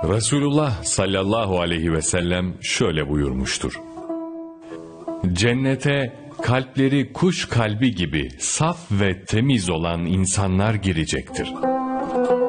Resulullah sallallahu aleyhi ve sellem şöyle buyurmuştur: Cennete kalpleri kuş kalbi gibi saf ve temiz olan insanlar girecektir.